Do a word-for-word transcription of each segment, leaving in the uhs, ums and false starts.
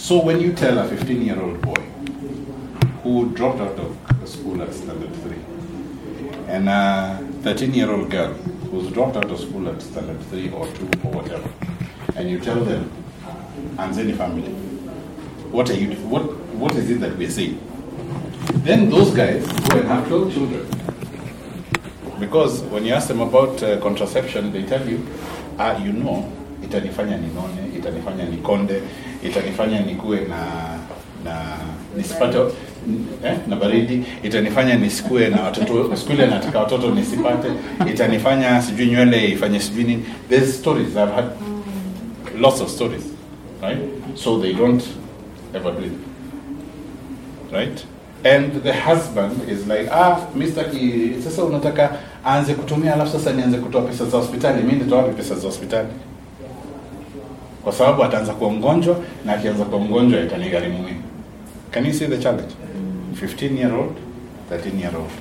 So when you tell a fifteen-year-old boy who dropped out of school at standard three, and a thirteen-year-old girl who's dropped out of school at standard three or two or whatever, and you tell them, Anzeni family, what are you? What what is it that we're saying? Then those guys go and have twelve children, because when you ask them about uh, contraception, they tell you, ah, you know, itanifanya ninone, itanifanya nikonde, itanifanya nikue na na nisipate eh, na baridi, itanifanya nisikue na watoto skule nataka watoto nisipate, itanifanya sijui nywele ifanye sijui nini. There's stories. I've had lots of stories, right? So they don't ever do it, right? And the husband is like, ah, Mister Ki, sasa unataka aanze kutumia alafu sasa nianze kutoa pesa za hospitali. Mimi nitoa pesa za hospitali kwa sababu ataanza kuwa mgonjwa, na akianza kuwa mgonjwa itanigharimu mimi. Can you see the challenge? fifteen year old, thirteen year old.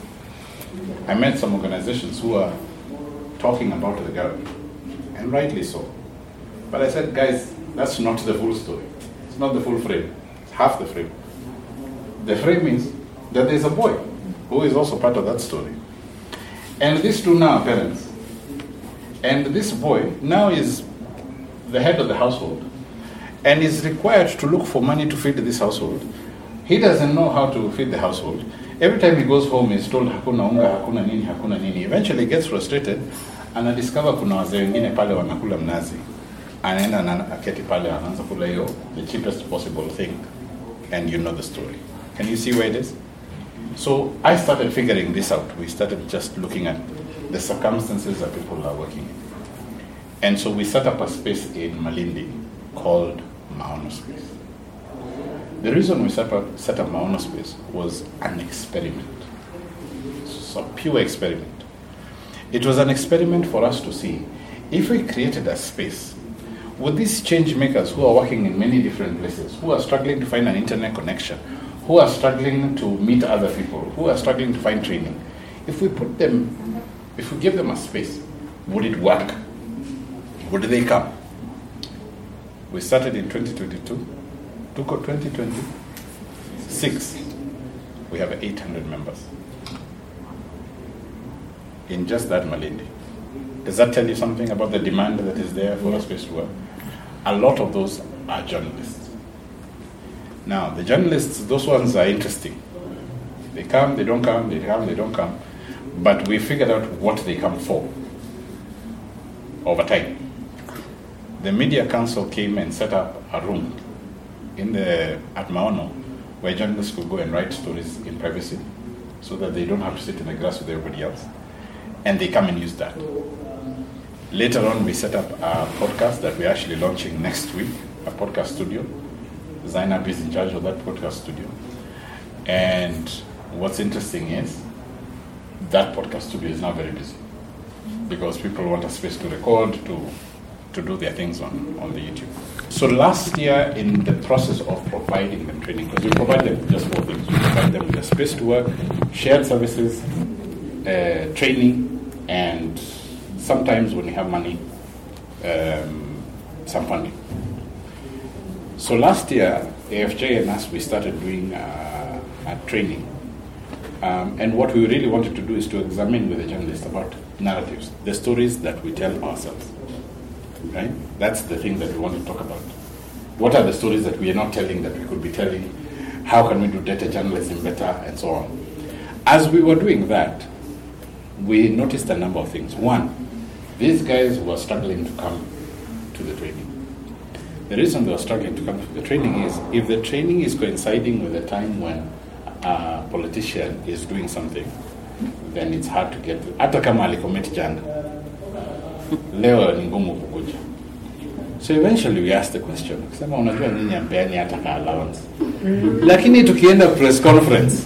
I met some organizations who are talking about the girl, and rightly so. But I said, guys, that's not the full story. It's not the full frame. It's half the frame. The frame is that there's a boy who is also part of that story. And these two now are parents. And this boy now is the head of the household and is required to look for money to feed this household. He doesn't know how to feed the household. Every time he goes home, he's told, hakuna unga, hakuna nini, hakuna nini. Eventually he gets frustrated and I discover kuna wazee wengine pale wanakula mnazi. Anaenda na aketi pale anaanza kula hiyo, the cheapest possible thing. And you know the story. Can you see where it is? So I started figuring this out. We started just looking at the circumstances that people are working in. And so we set up a space in Malindi called Maono Space. The reason we set up, set up Maono Space was an experiment. It's a pure experiment. It was an experiment for us to see if we created a space with these change makers who are working in many different places, who are struggling to find an internet connection, who are struggling to meet other people, who are struggling to find training. If we put them, if we give them a space, would it work? Would they come? We started in twenty twenty-two. Took out twenty twenty-six. We have eight hundred members in just that Malindi. Does that tell you something about the demand that is there for a space to work? A lot of those are journalists. Now, the journalists, those ones are interesting. They come, they don't come, they come, they don't come. But we figured out what they come for over time. The Media Council came and set up a room in the at Maono where journalists could go and write stories in privacy so that they don't have to sit in the grass with everybody else. And they come and use that. Later on, we set up a podcast that we're actually launching next week, a podcast studio. Zainab is in charge of that podcast studio. And what's interesting is that podcast studio is now very busy because people want a space to record, to to do their things on, on the YouTube. So last year, in the process of providing them training, because we provide them just four things. We provide them with a space to work, shared services, uh, training, and sometimes when we have money, um, some funding. So last year, A F J and us, we started doing uh, a training. Um, and what we really wanted to do is to examine with the journalists about narratives, the stories that we tell ourselves. Right? That's the thing that we want to talk about. What are the stories that we are not telling that we could be telling? How can we do data journalism better, and so on? As we were doing that, we noticed a number of things. One, these guys were struggling to come to the training. The reason they were struggling to come to the training is if the training is coinciding with a time when a politician is doing something, then it's hard to get. Hata kama alikometi jana, leo ni ngumu kukuja. So eventually we asked the question, kusema unajua nini ampeani hata ka allowance. Lakini tukienda press conference,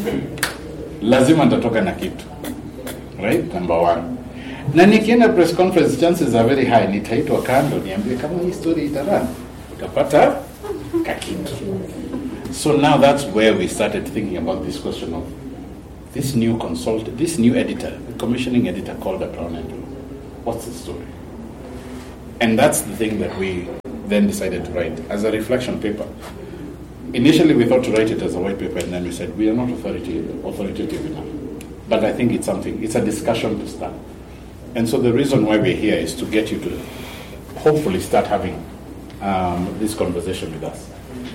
lazima nitatoka na kitu. Right? Number one. Na nikienda press conference, chances are very high nitaitwa kando niambie kama hii story itarana. Utapata kakitu. So now that's where we started thinking about this question of this new consultant, this new editor, commissioning editor called Brown Angelo. What's the story? And that's the thing that we then decided to write as a reflection paper. Initially, we thought to write it as a white paper, and then we said, we are not authoritative, authoritative enough. But I think it's something, it's a discussion to start. And so the reason why we're here is to get you to hopefully start having um, this conversation with us.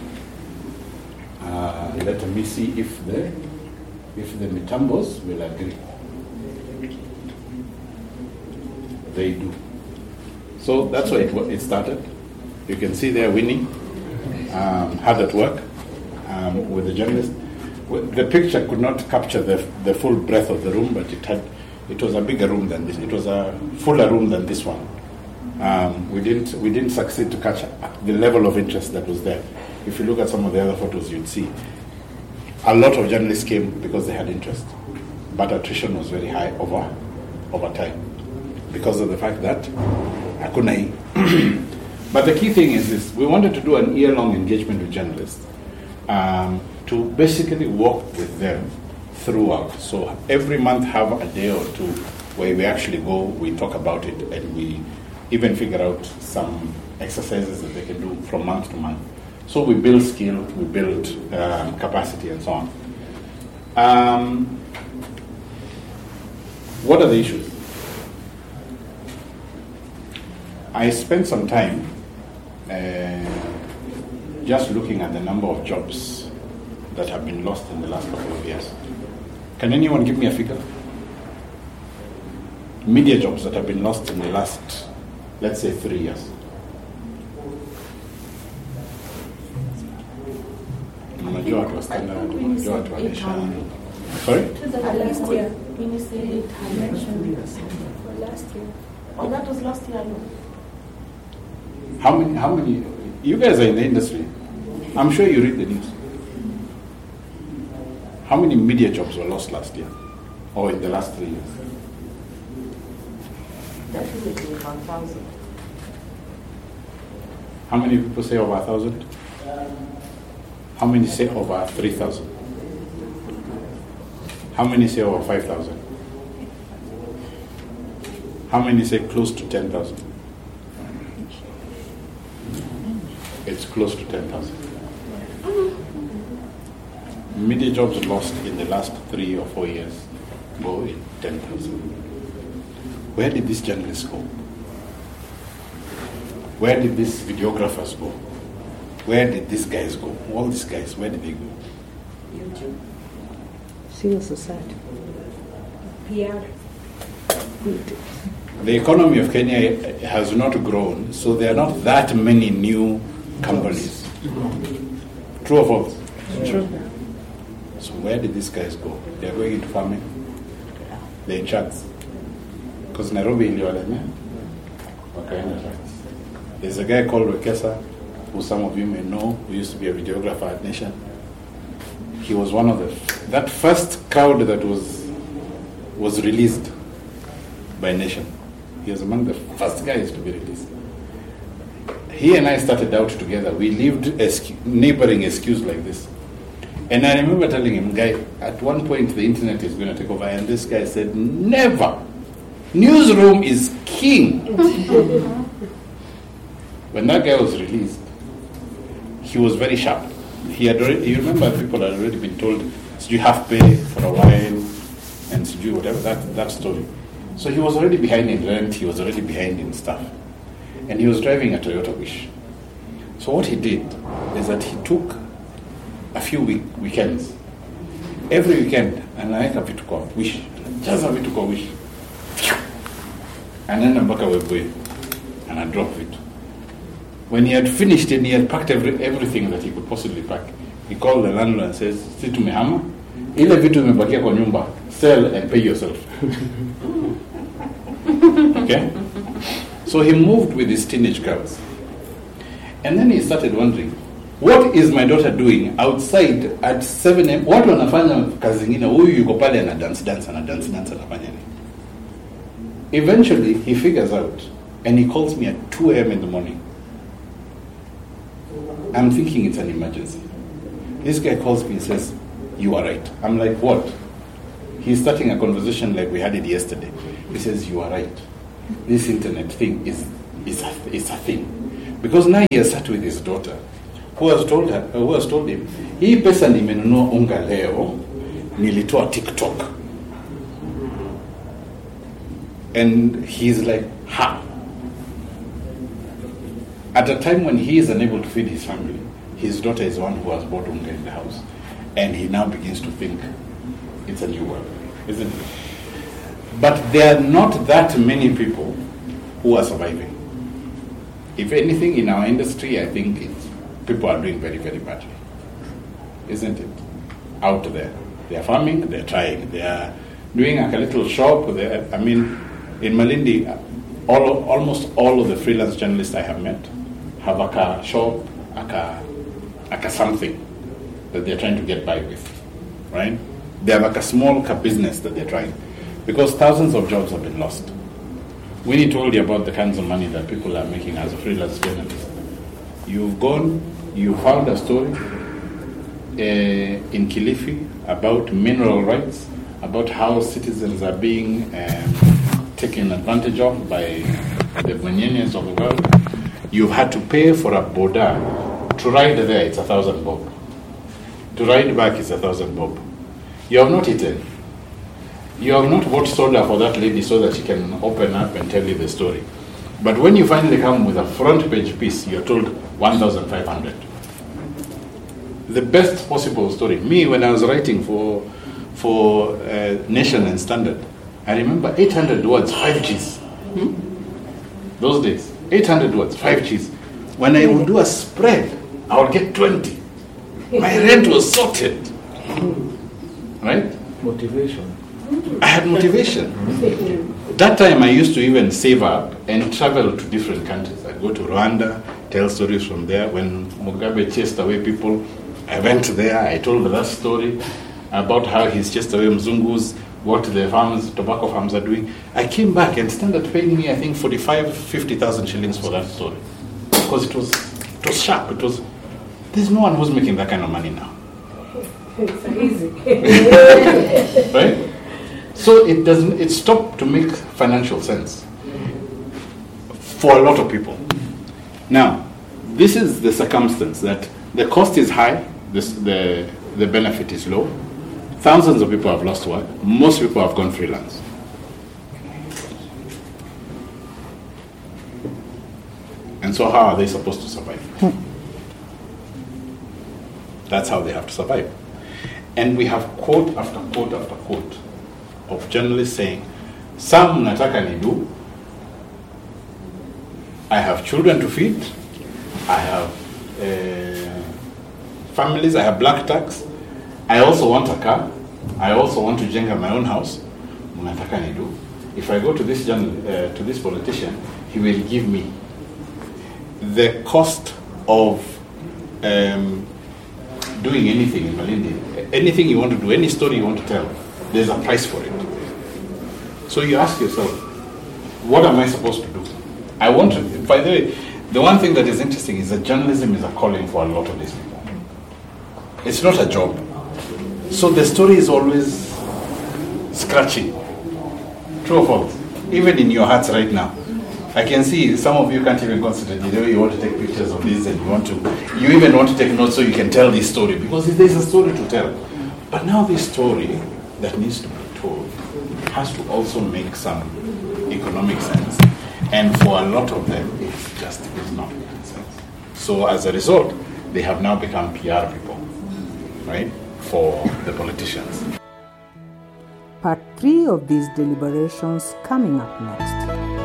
Uh, let me see if the, if the Mitambos will agree. They do. So that's why it, it started. You can see there Winnie, um, hard at work um, with the journalist. The picture could not capture the, the full breadth of the room, but it had it was a bigger room than this. It was a fuller room than this one. Um, we didn't we didn't succeed to catch the level of interest that was there. If you look at some of the other photos, you'd see a lot of journalists came because they had interest, but attrition was very high over over time because of the fact that Akunai. But the key thing is this: we wanted to do an year-long engagement with journalists um, to basically work with them throughout. So every month have a day or two where we actually go, we talk about it, and we even figure out some exercises that they can do from month to month. So we build skill, we build um, capacity, and so on. Um, what are the issues? I spent some time uh, just looking at the number of jobs that have been lost in the last couple of years. Can anyone give me a figure? Media jobs that have been lost in the last, let's say, three years. Unajua watu wa Standard, unajua watu wa Nation. Sorry? Last year, when you said it had mentioned for last year. Oh, that was last year. How many, how many, you guys are in the industry. I'm sure you read the news. How many media jobs were lost last year? Or in the last three years? Definitely one thousand. How many people say over a thousand? How many say over three thousand? How many say over five thousand? How many say close to ten thousand? It's close to ten thousand. Media jobs lost in the last three or four years go in ten thousand. Where did these journalists go? Where did these videographers go? Where did these guys go? All these guys, where did they go? YouTube. Civil society. P R. The economy of Kenya has not grown, so there are not that many new companies. True or false? True. So where did these guys go? They are going into farming. They're in trucks. Because Nairobi iliwalenya wakaenda trucks. There's a guy called Wekesa, who some of you may know, who used to be a videographer at Nation. He was one of the that first crowd that was was released by Nation. He was among the first guys to be released. He and I started out together. We lived a neighboring excuse like this. And I remember telling him, guy, at one point the internet is going to take over. And this guy said, never. Newsroom is king. When that guy was released, he was very sharp. He had already, you remember people had already been told, so you have to pay for a while, and so you whatever, that, that story. So he was already behind in rent, he was already behind in stuff. And he was driving a Toyota Wish. So what he did is that he took a few week, weekends. Every weekend, anaweka vitu kwa Wish. Jaza vitu kwa Wish. Anaenda mpaka Webuye. And I drop it. When he had finished and he had packed every, everything that he could possibly pack, he called the landlord and says, si tumehama, ile vitu imebakia kwa nyumba, sell and pay yourself. Okay? So he moved with his teenage girls. And then he started wondering, what is my daughter doing outside at seven a.m? Watu wanafanya kazi zingine, huyu yuko pale ana dance dance ana dance dance anafanya nini? Eventually he figures out and he calls me at two a.m. in the morning. I'm thinking it's an emergency. This guy calls me and says, you are right. I'm like, what? He's starting a conversation like we had it yesterday. He says, you are right. This internet thing is, is, a, is a thing. Because now he has sat with his daughter, who has told her, who has told him, hii pesa nimenunua unga leo, nilitoa TikTok. And he's like, ha. At a time when he is unable to feed his family, his daughter is the one who has bought unga in the house. And he now begins to think it's a new world, isn't it? But there are not that many people who are surviving. If anything, in our industry, I think it's, people are doing very, very badly, isn't it? Out there. They are farming, they're trying. They are doing like a little shop. I mean, in Malindi, all, almost all of the freelance journalists I have met have like a shop, like a, like a something that they're trying to get by with, right? They have like a small business that they're trying, because thousands of jobs have been lost. Winnie told you about the kinds of money that people are making as a freelance journalist. You've gone, you found a story uh, in Kilifi about mineral rights, about how citizens are being um, taken advantage of by the Mwenyenians of the world. You've had to pay for a boda. To ride there, it's a thousand bob. To ride back is a thousand bob. You have not eaten. You have not bought soda for that lady so that she can open up and tell you the story. But when you finally come with a front page piece, you're told one thousand five hundred. The best possible story. Me, when I was writing for for uh, Nation and Standard, I remember eight hundred words, five G's. Hmm? Those days, eight hundred words, five G's. When I would do a spread, I would get twenty. My rent was sorted. Right? Motivation. I had motivation. That time I used to even save up and travel to different countries. I'd go to Rwanda, tell stories from there. When Mugabe chased away people, I went there, I told that story about how he's chased away Mzungus, what the farmers, tobacco farms are doing. I came back and Standard paid me, I think, forty-five, fifty thousand shillings for that story. Because it was, it was sharp. It was, there's no one who's making that kind of money now. It's easy. Right? So it doesn't, it stopped to make financial sense for a lot of people. Now, this is the circumstance that the cost is high, this, the, the benefit is low. Thousands of people have lost work. Most people have gone freelance. And so how are they supposed to survive? That's how they have to survive. And we have quote after quote after quote of journalists saying, some nataka nidu, I have children to feed, I have uh, families, I have black tax, I also want a car, I also want to jenga my own house. Nataka nidu. If I go to this journal, uh, to this politician, he will give me the cost of um, doing anything in Malindi, anything you want to do, any story you want to tell, there's a price for it. So you ask yourself, what am I supposed to do? I want to, by the way, the one thing that is interesting is that journalism is a calling for a lot of these people. It's not a job. So the story is always scratching. True or false? Even in your hearts right now. I can see some of you can't even consider the way you want to take pictures of this, and you want to, you even want to take notes so you can tell this story, because there's a story to tell. But now this story that needs to be told has to also make some economic sense. And for a lot of them, it just is not making sense. So as a result, they have now become P R people, right, for the politicians. Part three of these deliberations coming up next.